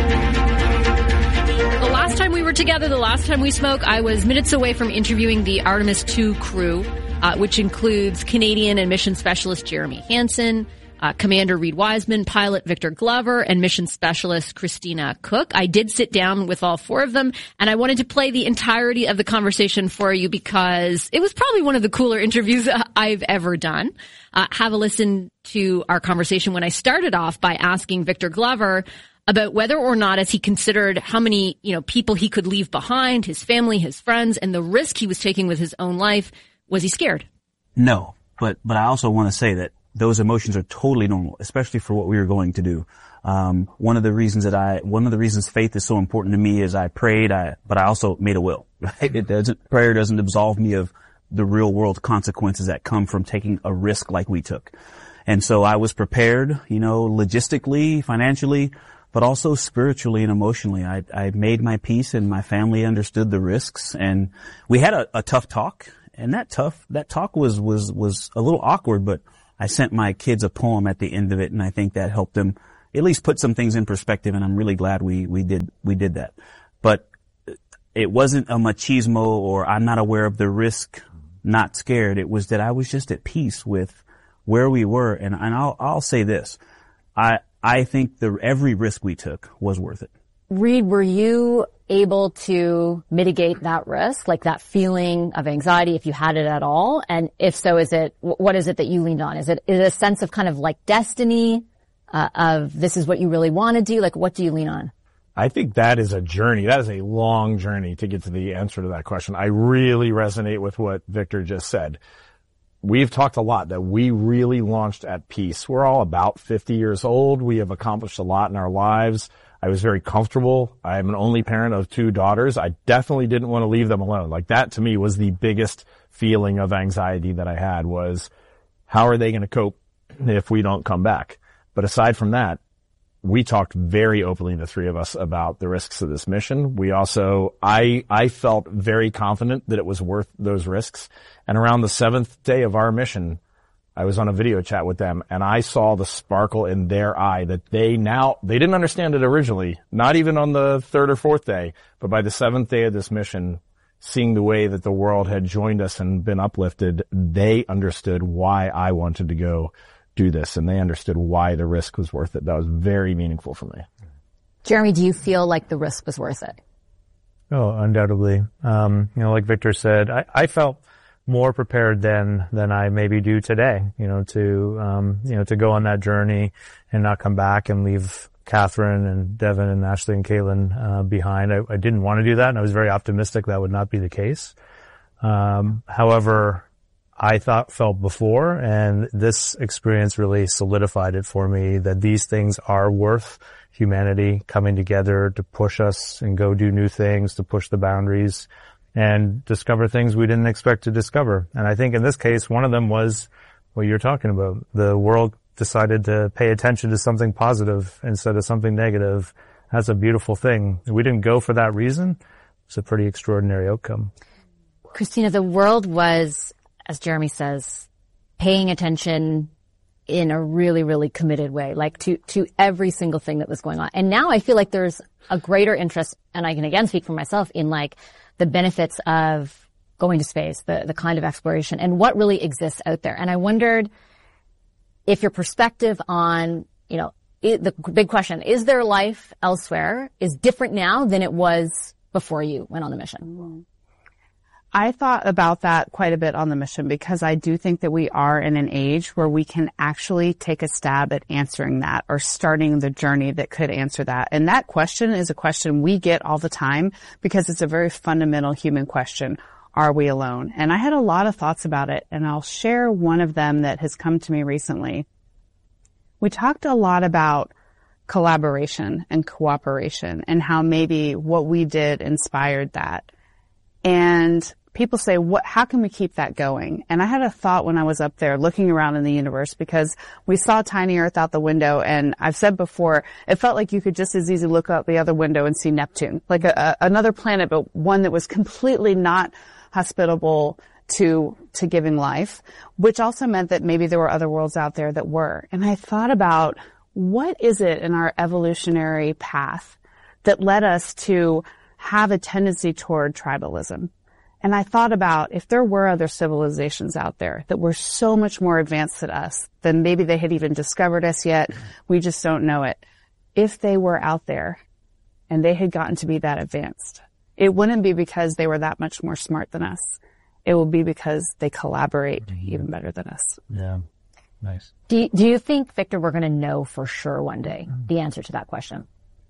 The last time we were together, the last time we spoke, I was minutes away from interviewing the Artemis II crew, which includes Canadian and mission specialist Jeremy Hansen, Commander Reed Wiseman, pilot Victor Glover, and mission specialist Christina Cook. I did sit down with all four of them, and I wanted to play the entirety of the conversation for you because it was probably one of the cooler interviews I've ever done. Have a listen to our conversation when I started off by asking Victor Glover about whether or not, as he considered how many, people he could leave behind, his family, his friends, and the risk he was taking with his own life, was he scared? No, but I also want to say that those emotions are totally normal, especially for what we were going to do. One of the reasons faith is so important to me is I prayed, but I also made a will, right? Prayer doesn't absolve me of the real world consequences that come from taking a risk like we took. And so I was prepared, logistically, financially, but also spiritually and emotionally. I made my peace and my family understood the risks, and we had a tough talk, and that talk was a little awkward, but I sent my kids a poem at the end of it, and I think that helped them at least put some things in perspective, and I'm really glad we did that. But it wasn't a machismo or I'm not aware of the risk, not scared. It was that I was just at peace with where we were, and I'll say this. I think every risk we took was worth it. Reed, were you able to mitigate that risk, like that feeling of anxiety, if you had it at all? And if so, what is it that you leaned on? Is it a sense of kind of like destiny, of this is what you really want to do? Like, what do you lean on? I think that is a journey. That is a long journey to get to the answer to that question. I really resonate with what Victor just said. We've talked a lot that we really launched at peace. We're all about 50 years old. We have accomplished a lot in our lives. I was very comfortable. I am an only parent of 2 daughters. I definitely didn't want to leave them alone. Like, that to me was the biggest feeling of anxiety that I had, was how are they going to cope if we don't come back? But aside from that, we talked very openly, the 3 of us, about the risks of this mission. We also, I felt very confident that it was worth those risks. And around the 7th day of our mission, I was on a video chat with them, and I saw the sparkle in their eye that they didn't understand it originally, not even on the 3rd or 4th day, but by the 7th day of this mission, seeing the way that the world had joined us and been uplifted, they understood why I wanted to go do this, and they understood why the risk was worth it. That was very meaningful for me. Jeremy, do you feel like the risk was worth it? Oh, undoubtedly. Like Victor said, I felt more prepared than I maybe do today, to go on that journey and not come back and leave Catherine and Devin and Ashley and Caitlin behind. I didn't want to do that, and I was very optimistic that would not be the case. However, I felt before, and this experience really solidified it for me, that these things are worth humanity coming together to push us and go do new things, to push the boundaries and discover things we didn't expect to discover. And I think in this case, one of them was what you're talking about. The world decided to pay attention to something positive instead of something negative. That's a beautiful thing. We didn't go for that reason. It's a pretty extraordinary outcome. Christina, the world was, as Jeremy says, paying attention in a really, really committed way, like to every single thing that was going on. And now I feel like there's a greater interest, and I can again speak for myself, in like the benefits of going to space, the kind of exploration and what really exists out there. And I wondered if your perspective on, the big question, is there life elsewhere, is different now than it was before you went on the mission? I thought about that quite a bit on the mission, because I do think that we are in an age where we can actually take a stab at answering that, or starting the journey that could answer that. And that question is a question we get all the time, because it's a very fundamental human question. Are we alone? And I had a lot of thoughts about it, and I'll share one of them that has come to me recently. We talked a lot about collaboration and cooperation, and how maybe what we did inspired that. And people say, how can we keep that going? And I had a thought when I was up there looking around in the universe, because we saw tiny Earth out the window, and I've said before, it felt like you could just as easily look out the other window and see Neptune, like another planet, but one that was completely not hospitable to giving life, which also meant that maybe there were other worlds out there that were. And I thought about, what is it in our evolutionary path that led us to have a tendency toward tribalism? And I thought about, if there were other civilizations out there that were so much more advanced than us, then maybe they had even discovered us yet, we just don't know it. If they were out there and they had gotten to be that advanced, it wouldn't be because they were that much more smart than us. It will be because they collaborate even better than us. Yeah. Nice. Do you think, Victor, we're going to know for sure one day the answer to that question?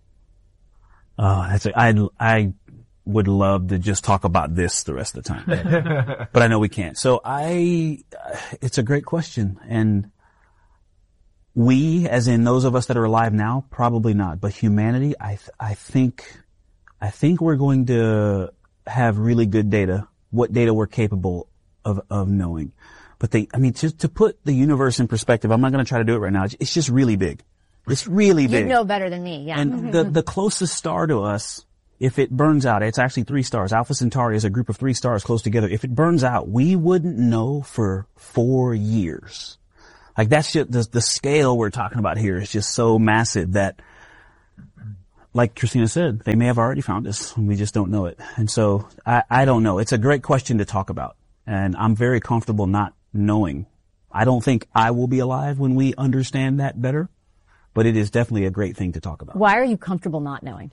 I would love to just talk about this the rest of the time, but I know we can't. So it's a great question. And we, as in those of us that are alive now, probably not, but humanity, I think we're going to have really good data, what data we're capable of knowing. But just to put the universe in perspective, I'm not going to try to do it right now. It's just really big. It's really big. You know better than me, yeah. And the closest star to us, if it burns out, it's actually 3 stars. Alpha Centauri is a group of 3 stars close together. If it burns out, we wouldn't know for 4 years. Like, that's just the scale we're talking about here is just so massive that, like Christina said, they may have already found us and we just don't know it. And so I don't know. It's a great question to talk about, and I'm very comfortable not knowing. I don't think I will be alive when we understand that better, but it is definitely a great thing to talk about. Why are you comfortable not knowing?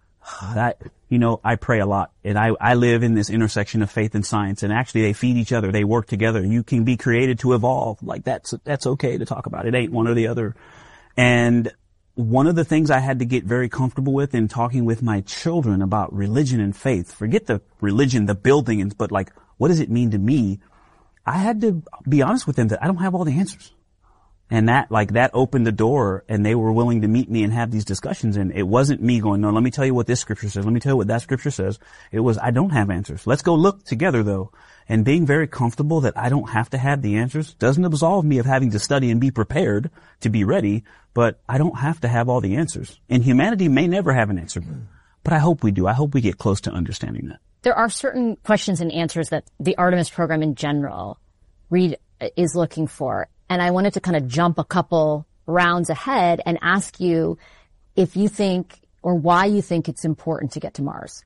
I pray a lot, and I live in this intersection of faith and science, and actually they feed each other. They work together. You can be created to evolve. Like, that's okay to talk about. It ain't one or the other. And one of the things I had to get very comfortable with in talking with my children about religion and faith, forget the religion, the building, but like, what does it mean to me? I had to be honest with them that I don't have all the answers. And that opened the door, and they were willing to meet me and have these discussions. And it wasn't me going, no, let me tell you what this scripture says. Let me tell you what that scripture says. It was, I don't have answers. Let's go look together, though. And being very comfortable that I don't have to have the answers doesn't absolve me of having to study and be prepared to be ready, but I don't have to have all the answers. And humanity may never have an answer, but I hope we do. I hope we get close to understanding that. There are certain questions and answers that the Artemis program in general, Reed, is looking for. And I wanted to kind of jump a couple rounds ahead and ask you if you think, or why you think it's important to get to Mars.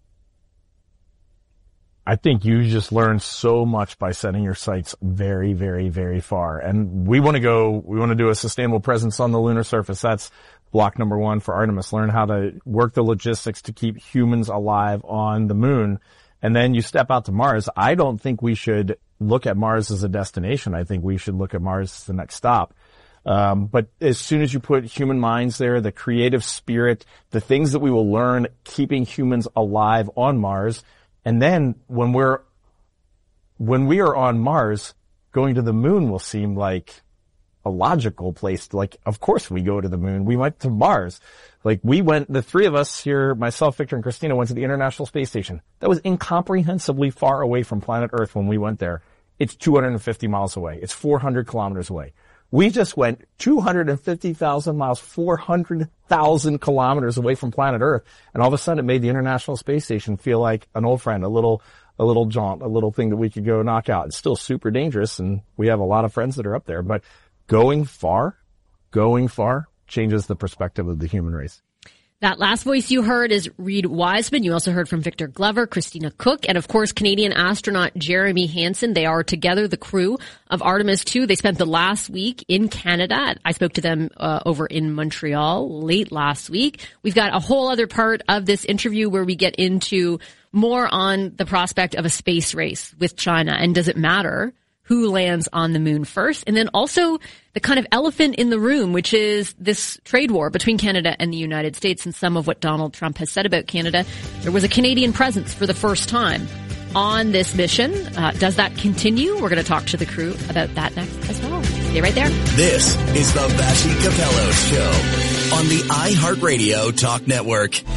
I think you just learn so much by setting your sights very, very, very far. And we want to do a sustainable presence on the lunar surface. That's block number 1 for Artemis. Learn how to work the logistics to keep humans alive on the moon. And then you step out to Mars. I don't think we should look at Mars as a destination. I think we should look at Mars as the next stop. But as soon as you put human minds there, the creative spirit, the things that we will learn keeping humans alive on Mars, and then when we are on Mars, going to the moon will seem like a logical place. Like, of course we go to the moon. We went to Mars. Like, the 3 of us here, myself, Victor, and Christina, went to the International Space Station. That was incomprehensibly far away from planet Earth when we went there. It's 250 miles away. It's 400 kilometers away. We just went 250,000 miles, 400,000 kilometers away from planet Earth. And all of a sudden it made the International Space Station feel like an old friend, a little jaunt, a little thing that we could go knock out. It's still super dangerous, and we have a lot of friends that are up there, but going far changes the perspective of the human race. That last voice you heard is Reed Wiseman. You also heard from Victor Glover, Christina Cook, and of course Canadian astronaut Jeremy Hansen. They are together the crew of Artemis 2. They spent the last week in Canada. I spoke to them over in Montreal late last week. We've got a whole other part of this interview where we get into more on the prospect of a space race with China, and does it matter who lands on the moon first? And then also the kind of elephant in the room, which is this trade war between Canada and the United States, and some of what Donald Trump has said about Canada. There was a Canadian presence for the first time on this mission. Does that continue? We're going to talk to the crew about that next as well. Stay right there. This is the Vassy Capello Show on the iHeartRadio Talk Network.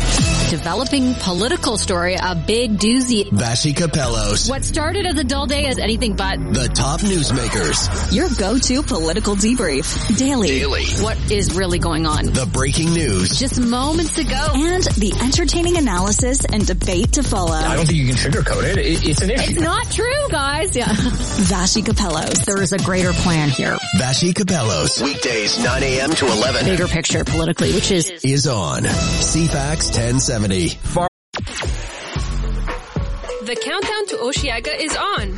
developing political story, a big doozy. Vassy Capellos. What started as a dull day is anything but. The top newsmakers. Your go-to political debrief. Daily. What is really going on? The breaking news. Just moments ago. And the entertaining analysis and debate to follow. I don't think you can sugarcoat it. It's an issue. It's not true, guys. Yeah. Vassy Capellos. There is a greater plan here. Vassy Capellos. Weekdays 9 a.m. to 11. Bigger picture politically, which is on CFAX 1070. The countdown to Osheaga is on.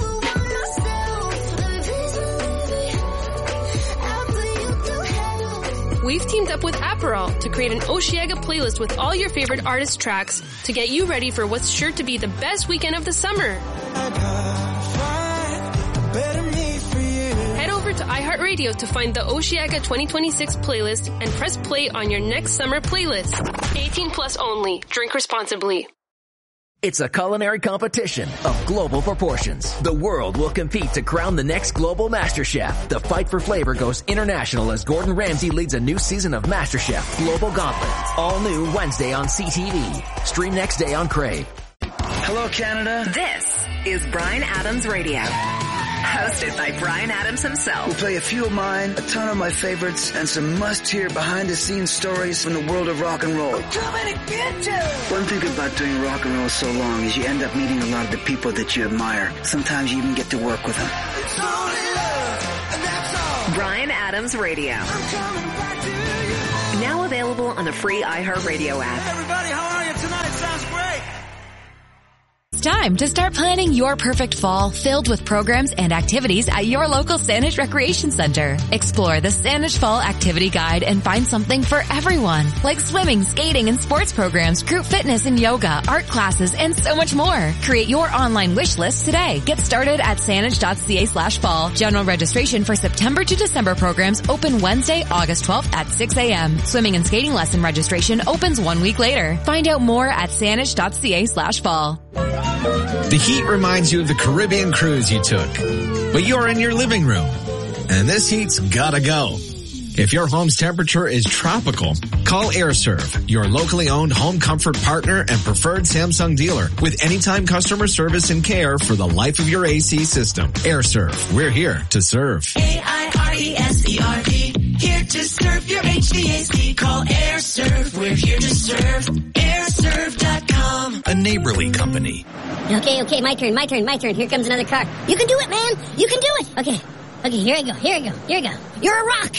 We've teamed up with Aperol to create an Osheaga playlist with all your favorite artist tracks to get you ready for what's sure to be the best weekend of the summer. Head over to iHeartRadio to find the Osheaga 2026 playlist and press play on your next summer playlist. 18 plus only. Drink responsibly. It's a culinary competition of global proportions. The world will compete to crown the next global MasterChef. The fight for flavor goes international as Gordon Ramsay leads a new season of MasterChef Global Gauntlet. All new Wednesday on CTV. Stream next day on Crave. Hello, Canada. This is Bryan Adams Radio. Hosted by Bryan Adams himself. We'll play a few of mine, a ton of my favorites, and some must-hear behind-the-scenes stories from the world of rock and roll. One thing about doing rock and roll so long is you end up meeting a lot of the people that you admire. Sometimes you even get to work with them. Bryan Adams Radio. Now available on the free iHeartRadio app. Everybody, how are you tonight? Sounds great. It's time to start planning your perfect fall filled with programs and activities at your local Saanich Recreation Center. Explore the Saanich Fall Activity Guide and find something for everyone, like swimming, skating, and sports programs, group fitness and yoga, art classes, and so much more. Create your online wish list today. Get started at saanich.ca/fall. General registration for September to December programs open Wednesday, August 12th at 6 a.m. Swimming and skating lesson registration opens 1 week later. Find out more at saanich.ca/fall. The heat reminds you of the Caribbean cruise you took, but you're in your living room, and this heat's gotta go. If your home's temperature is tropical, call AirServe, your locally owned home comfort partner and preferred Samsung dealer with anytime customer service and care for the life of your AC system. AirServe, we're here to serve. AIRESERV, here to serve your HVAC. Call AirServe, we're here to serve. AirServe.com. A neighborly company. Okay, my turn. Here comes another car. You can do it, man. You can do it. Okay, here I go. You're a rock.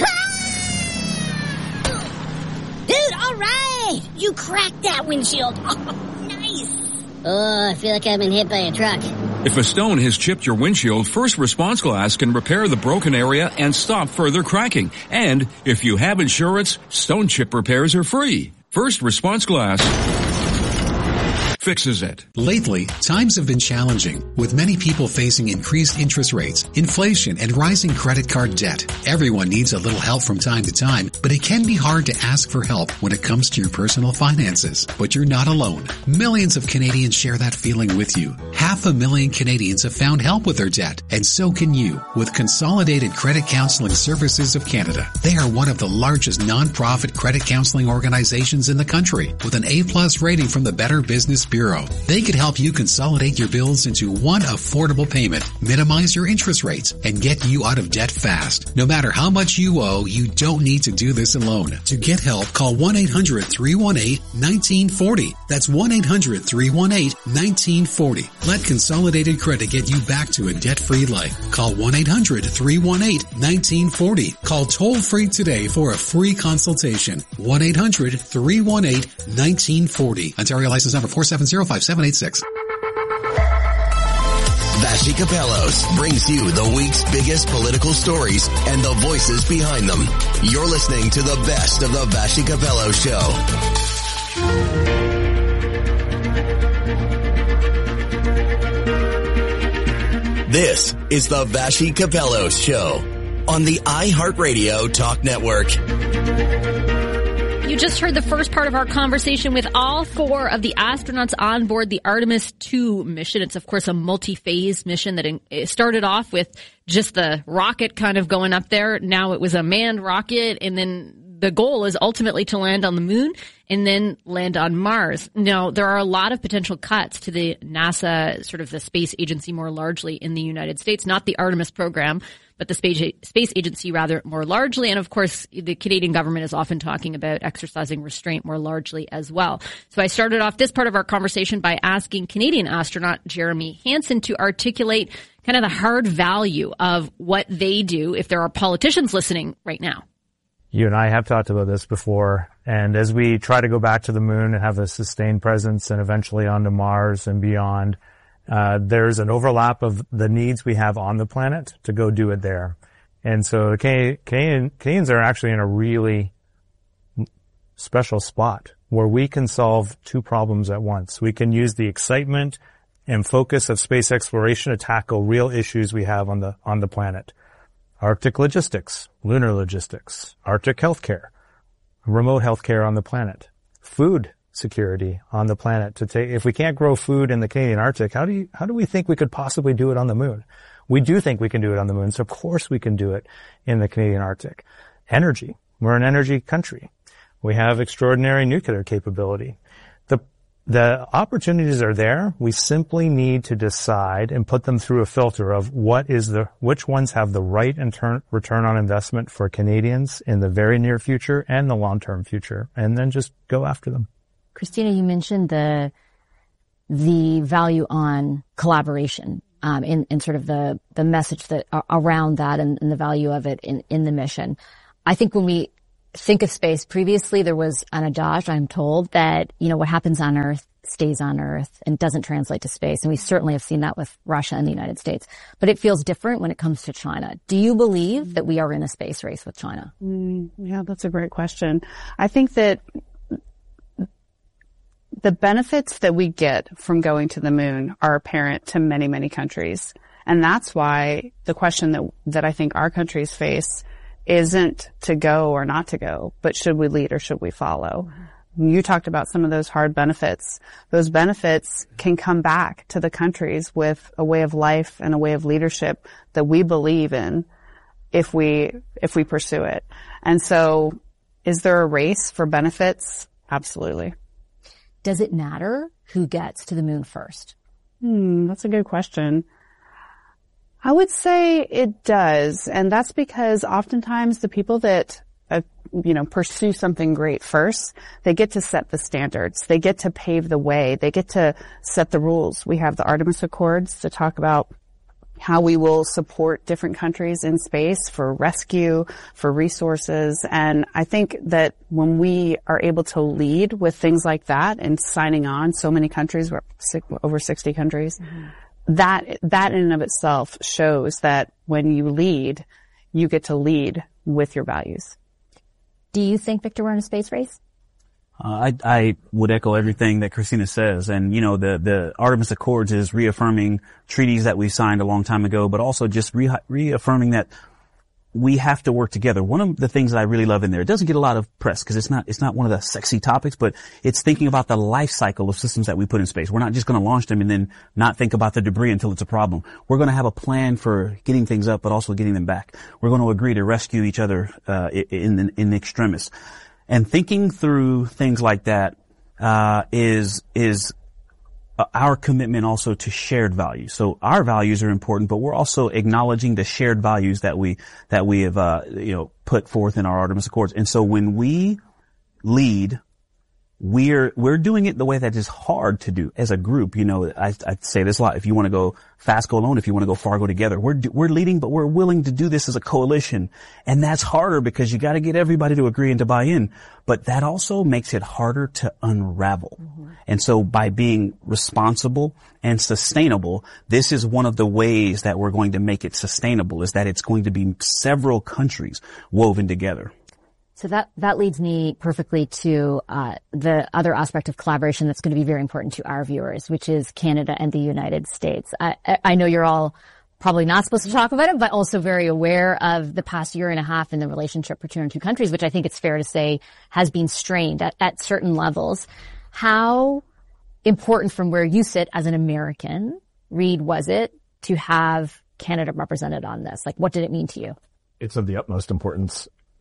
Dude, all right. You cracked that windshield. Oh, nice. Oh, I feel like I've been hit by a truck. If a stone has chipped your windshield, First Response Glass can repair the broken area and stop further cracking. And if you have insurance, stone chip repairs are free. First Response Glass fixes it. Lately, times have been challenging, with many people facing increased interest rates, inflation, and rising credit card debt. Everyone needs a little help from time to time, but it can be hard to ask for help when it comes to your personal finances. But you're not alone. Millions of Canadians share that feeling with you. 500,000 Canadians have found help with their debt, and so can you with Consolidated Credit Counseling Services of Canada. They are one of the largest non-profit credit counseling organizations in the country, with an A+ rating from the Better Business Bureau. They could help you consolidate your bills into one affordable payment, minimize your interest rates, and get you out of debt fast. No matter how much you owe, you don't need to do this alone. To get help, call 1-800-318-1940. That's 1-800-318-1940. Let Consolidated Credit get you back to a debt-free life. Call 1-800-318-1940. Call toll-free today for a free consultation. 1-800-318-1940. Ontario license number 4705786. Vassy Capellos brings you the week's biggest political stories and the voices behind them. You're listening to the best of the Vassy Capellos Show. This is the Vassy Capellos Show on the iHeartRadio Talk Network. You just heard the first part of our conversation with all 4 of the astronauts on board the Artemis 2 mission. It's, of course, a multi-phase mission that it started off with just the rocket kind of going up there. Now it was a manned rocket, and then the goal is ultimately to land on the moon and then land on Mars. Now, there are a lot of potential cuts to the NASA, sort of the space agency more largely in the United States, not the Artemis program, but the space agency rather more largely. And of course, the Canadian government is often talking about exercising restraint more largely as well. So I started off this part of our conversation by asking Canadian astronaut Jeremy Hansen to articulate kind of the hard value of what they do if there are politicians listening right now. You and I have talked about this before, and as we try to go back to the moon and have a sustained presence and eventually onto Mars and beyond, there's an overlap of the needs we have on the planet to go do it there. And so Canadians are actually in a really special spot where we can solve two problems at once. We can use the excitement and focus of space exploration to tackle real issues we have on the planet. Arctic logistics, lunar logistics, Arctic healthcare, remote healthcare on the planet, food security on the planet. If we can't grow food in the Canadian Arctic, how do we think we could possibly do it on the moon? We do think we can do it on the moon, so of course we can do it in the Canadian Arctic. Energy. We're an energy country. We have extraordinary nuclear capability. The opportunities are there. We simply need to decide and put them through a filter of which ones have the right return on investment for Canadians in the very near future and the long-term future, and then just go after them. Christina, you mentioned the value on collaboration, in sort of the message that around that and the value of it in the mission. I think when we think of space, previously there was an adage, I'm told, that, what happens on Earth stays on Earth and doesn't translate to space. And we certainly have seen that with Russia and the United States. But it feels different when it comes to China. Do you believe that we are in a space race with China? Yeah, that's a great question. I think that the benefits that we get from going to the moon are apparent to many, many countries. And that's why the question that I think our countries face isn't to go or not to go, but should we lead or should we follow? You talked about some of those hard benefits. Those benefits can come back to the countries with a way of life and a way of leadership that we believe in if we pursue it. And so, is there a race for benefits? Absolutely. Does it matter who gets to the moon first? That's a good question. I would say it does, and that's because oftentimes the people that pursue something great first, they get to set the standards. They get to pave the way. They get to set the rules. We have the Artemis Accords to talk about how we will support different countries in space for rescue, for resources. And I think that when we are able to lead with things like that and signing on so many countries, we're over 60 countries, that in and of itself shows that when you lead, you get to lead with your values. Do you think, Victor, we're in a space race? I would echo everything that Christina says. And, the Artemis Accords is reaffirming treaties that we signed a long time ago, but also just reaffirming that we have to work together. One of the things that I really love in there, it doesn't get a lot of press because it's not one of the sexy topics, but it's thinking about the life cycle of systems that we put in space. We're not just going to launch them and then not think about the debris until it's a problem. We're going to have a plan for getting things up, but also getting them back. We're going to agree to rescue each other, in extremis. And thinking through things like that, is our commitment also to shared values. So our values are important, but we're also acknowledging the shared values that we have, put forth in our Artemis Accords. And so when we lead, we're doing it the way that is hard to do as a group. I say this a lot. If you want to go fast, go alone. If you want to go far, go together. We're leading, but we're willing to do this as a coalition. And that's harder because you got to get everybody to agree and to buy in. But that also makes it harder to unravel. And so by being responsible and sustainable, this is one of the ways that we're going to make it sustainable, is that it's going to be several countries woven together. So that leads me perfectly to the other aspect of collaboration that's going to be very important to our viewers, which is Canada and the United States. I know you're all probably not supposed to talk about it, but also very aware of the past year and a half in the relationship between our two countries, which I think it's fair to say has been strained at certain levels. How important, from where you sit as an American, Reed, was it to have Canada represented on this? Like, what did it mean to you? It's of the utmost importance.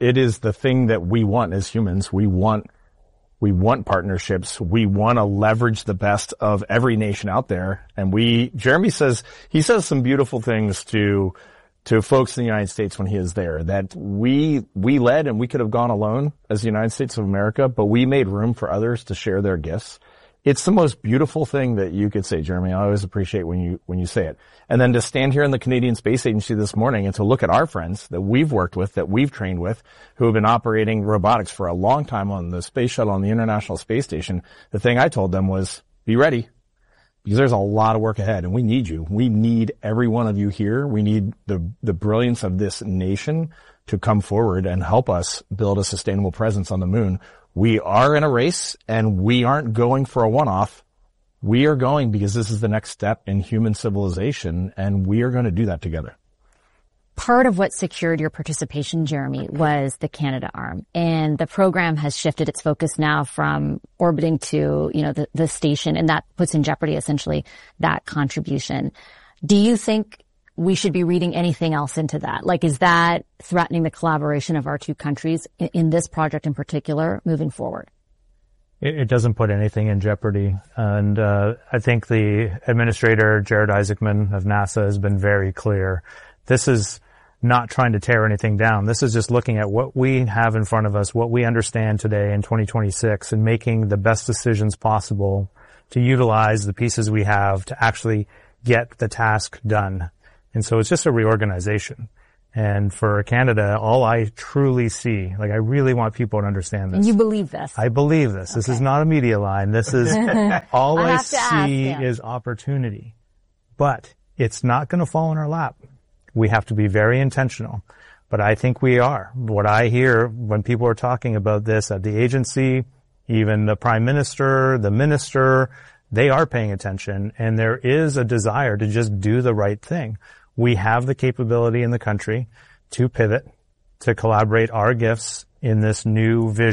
it is the thing that we want as humans. We want partnerships. We want to leverage the best of every nation out there. And Jeremy says some beautiful things to folks in the United States when he is there, that we led and we could have gone alone as the United States of America, but we made room for others to share their gifts. It's the most beautiful thing that you could say, Jeremy. I always appreciate when you say it. And then to stand here in the Canadian Space Agency this morning and to look at our friends that we've worked with, that we've trained with, who have been operating robotics for a long time on the space shuttle on the International Space Station, the thing I told them was, be ready, because there's a lot of work ahead and we need you. We need every one of you here. We need the brilliance of this nation to come forward and help us build a sustainable presence on the moon. We are in a race, and we aren't going for a one-off. We are going because this is the next step in human civilization, and we are going to do that together. Part of what secured your participation, Jeremy, was the Canadarm. And the program has shifted its focus now from orbiting to, the station, and that puts in jeopardy essentially that contribution. Do you think we should be reading anything else into that? Like, is that threatening the collaboration of our two countries in this project in particular moving forward? It doesn't put anything in jeopardy. And I think the administrator, Jared Isaacman of NASA, has been very clear. This is not trying to tear anything down. This is just looking at what we have in front of us, what we understand today in 2026, and making the best decisions possible to utilize the pieces we have to actually get the task done. And so it's just a reorganization. And for Canada, all I truly see, I really want people to understand this. And you believe this? I believe this. Okay. This is not a media line. This is, all I see is opportunity. But it's not going to fall in our lap. We have to be very intentional. But I think we are. What I hear when people are talking about this at the agency, even the Prime Minister, the Minister, they are paying attention, and there is a desire to just do the right thing. We have the capability in the country to pivot, to collaborate our gifts in this new vision.